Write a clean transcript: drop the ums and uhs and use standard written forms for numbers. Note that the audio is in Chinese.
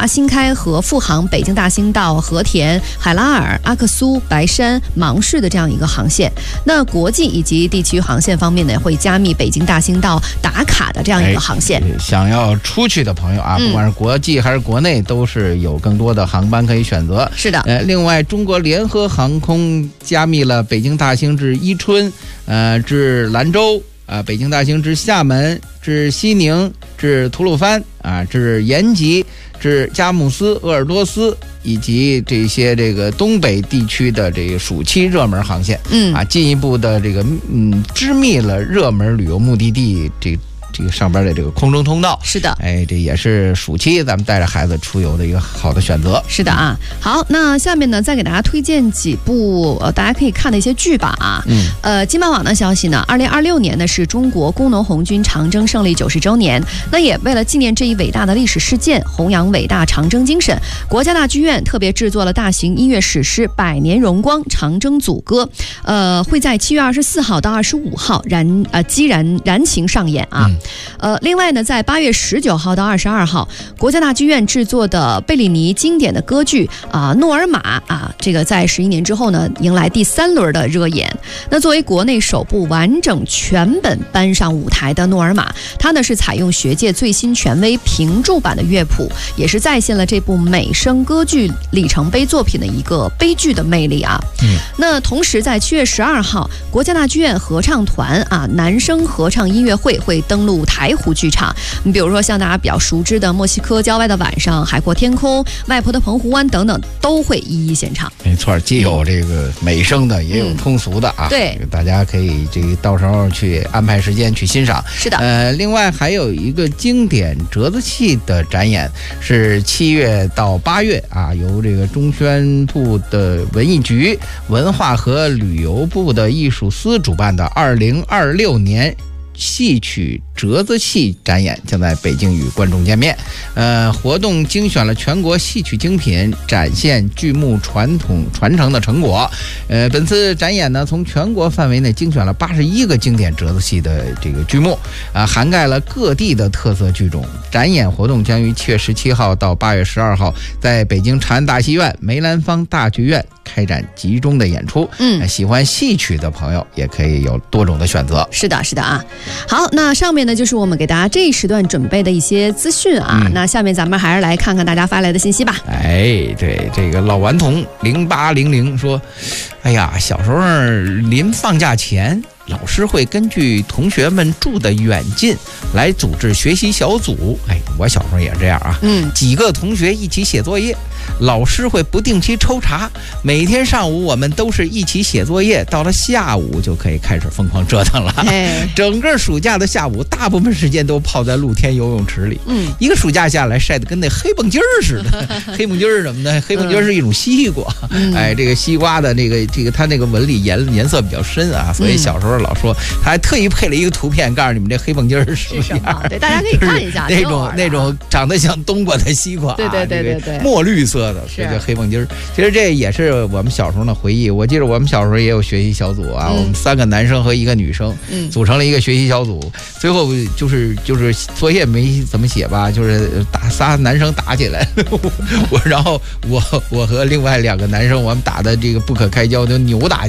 华新开和复航北京大兴到和田、海拉尔、阿克苏、白山、芒市的这样一个航线。那国际以及地区航线方面呢，会加密北京大兴到达卡的这样一个航线。 想要出去的朋友啊，不管是国际还是国内，都是有更多的航班可以选择。 是的。 另外，中国联合航空加密了北京大兴至伊春，至兰州。北京大兴至厦门，至西宁，至吐鲁番至延吉，至佳木斯、鄂尔多斯，以及这些这个东北地区的这个暑期热门航线。进一步的这个织密了热门旅游目的地这个上边的这个空中通道。是的，这也是暑期咱们带着孩子出游的一个好的选择。 是的啊。好，那下面呢，再给大家推荐几部大家可以看的一些剧吧啊。金马网的消息呢，2026年呢是中国工农红军长征胜利90周年。那也为了纪念这一伟大的历史事件，弘扬伟大长征精神，国家大剧院特别制作了大型音乐史诗《百年荣光·长征组歌》，会在7月24号到25号燃情上演啊。另外呢，在8月19号到22号，国家大剧院制作的贝里尼经典的歌剧诺尔玛这个在11年之后呢，迎来第3轮的热演。那作为国内首部完整全本搬上舞台的诺尔玛，它呢是采用学界最新权威评注版的乐谱，也是再现了这部美声歌剧里程碑作品的一个悲剧的魅力啊。那同时在7月12号，国家大剧院合唱团男声合唱音乐会会登陆台湖剧场。你比如说像大家比较熟知的墨西哥郊外的晚上、海阔天空、外婆的澎湖湾等等，都会一一献唱。 没错，既有这个美声的，也有通俗的啊。对，大家可以这个到时候去安排时间去欣赏。 是的。 另外还有一个经典折子戏的展演，是7月到8月由这个中宣部的文艺局、文化和旅游部的艺术司主办的2026年戏曲折子戏展演将在北京与观众见面。活动精选了全国戏曲精品，展现剧目传统传承的成果。本次展演呢，从全国范围内精选了81个经典折子戏的这个剧目，涵盖了各地的特色剧种。展演活动将于7月17号到8月12号，在北京长安大戏院、梅兰芳大剧院开展集中的演出。喜欢戏曲的朋友也可以有多种的选择。 是的，是的啊。好，那上面呢就是我们给大家这一时段准备的一些资讯啊。那下面咱们还是来看看大家发来的信息吧。 对，这个老顽童0800说，哎呀，小时候临放假前，老师会根据同学们住的远近来组织学习小组。我小时候也这样啊。几个同学一起写作业，老师会不定期抽查，每天上午我们都是一起写作业，到了下午就可以开始疯狂折腾了。整个暑假的下午，大部分时间都泡在露天游泳池里。一个暑假下来晒得跟那黑蹦筋儿似的。黑蹦筋儿是什么呢？黑蹦筋儿是一种西瓜。这个西瓜的这个它那个纹理颜色比较深啊，所以小时候老说，他还特意配了一个图片，告诉你们这黑蹦筋儿是什么样。 对，大家可以看一下。 那种长得像冬瓜的西瓜。对，墨绿色的，这叫黑蹦筋儿。其实这也是我们小时候的回忆。我记得我们小时候也有学习小组啊，我们3个男生和1个女生，组成了一个学习小组。最后就是作业没怎么写吧，就是仨男生打起来，然后我和另外2个男生，我们打的这个不可开交，就扭打